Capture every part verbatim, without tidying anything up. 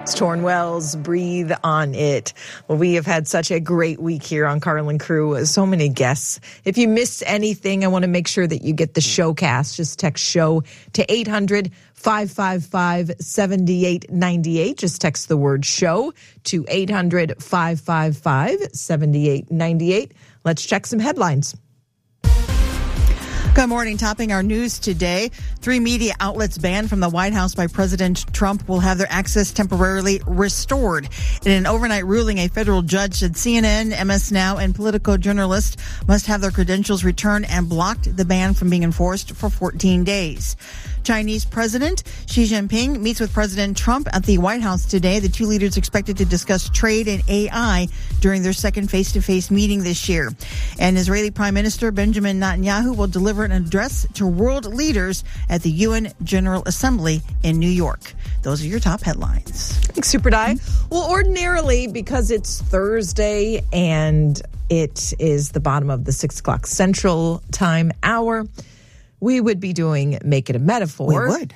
Torn Wells, Breathe on It. Well, we have had such a great week here on Carl and Crew. So many guests. If you missed anything, I want to make sure that you get the showcast. Just text show to eight hundred, five five five, seven eight nine eight. Just text the word show to eight hundred, five five five, seven eight nine eight. Let's check some headlines. Good morning. Topping our news today, three media outlets banned from the White House by President Trump will have their access temporarily restored. In an overnight ruling, a federal judge said C N N, M S Now, and Politico journalists must have their credentials returned and blocked the ban from being enforced for fourteen days. Chinese President Xi Jinping meets with President Trump at the White House today. The two leaders expected to discuss trade and A I during their second face-to-face meeting this year. And Israeli Prime Minister Benjamin Netanyahu will deliver an address to world leaders at the U N General Assembly in New York. Those are your top headlines. Thanks, Super Di. Well, ordinarily, because it's Thursday and it is the bottom of the six o'clock Central Time hour, we would be doing Make It a Metaphor. We would.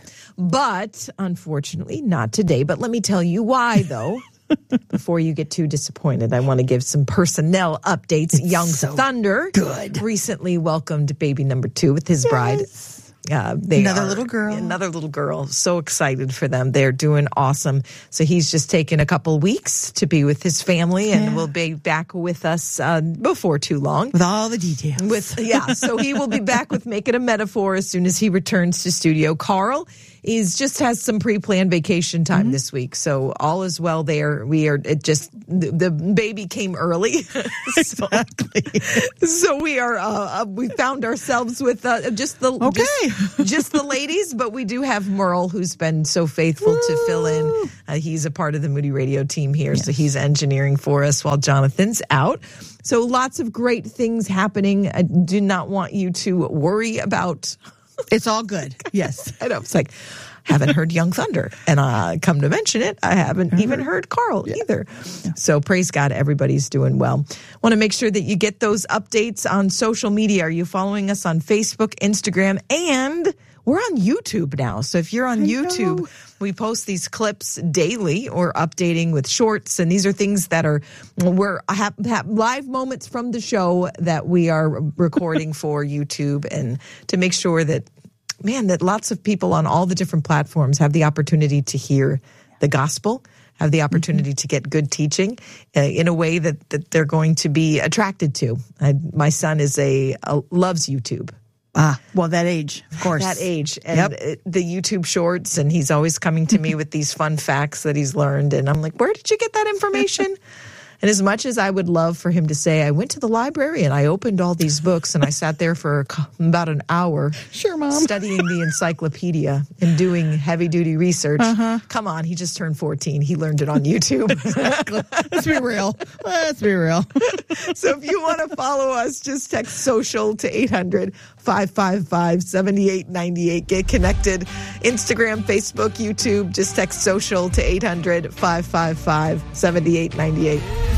But unfortunately, not today. But let me tell you why, though. Before you get too disappointed, I want to give some personnel updates. It's Young so Thunder good. recently welcomed baby number two with his Yes. bride. Uh, they Another are, little girl. Another little girl. So excited for them. They're doing awesome. So he's just taken a couple weeks to be with his family and Yeah. will be back with us uh, before too long. With all the details. With yeah, so he will be back with Make It a Metaphor as soon as he returns to studio. Carl is just has some pre-planned vacation time mm-hmm. this week, so all is well there. We are it just the, the baby came early, so, Exactly. so we are uh, we found ourselves with uh, just the Okay. just, just the ladies, but we do have Merle who's been so faithful Woo. to fill in. Uh, he's a part of the Moody Radio team here, Yes. so he's engineering for us while Jonathan's out. So lots of great things happening. I do not want you to worry about. It's all good. Yes. I know. It's like, haven't heard Young Thunder. And uh, come to mention it, I haven't even heard Carl yeah. either. Yeah. So praise God, everybody's doing well. Want to make sure that you get those updates on social media. Are you following us on Facebook, Instagram, and we're on YouTube now. So if you're on I YouTube, know. we post these clips daily or updating with shorts. And these are things that are, we're have, have live moments from the show that we are recording for YouTube, and to make sure that, man, that lots of people on all the different platforms have the opportunity to hear the gospel, have the opportunity mm-hmm. to get good teaching uh, in a way that, that they're going to be attracted to. I, my son is a, a loves YouTube. Ah, well, that age, of course. That age. And Yep. it, the YouTube shorts, and he's always coming to me with these fun facts that he's learned. And I'm like, where did you get that information? And as much as I would love for him to say, I went to the library and I opened all these books and I sat there for about an hour Sure, Mom. studying the encyclopedia and doing heavy-duty research. Uh-huh. Come on, he just turned fourteen. He learned it on YouTube. Let's be real. Let's be real. So if you want to follow us, just text social to eight hundred, five five five, seven eight nine eight. Get connected. Instagram, Facebook, YouTube. Just text social to eight hundred, five five five, seven eight nine eight.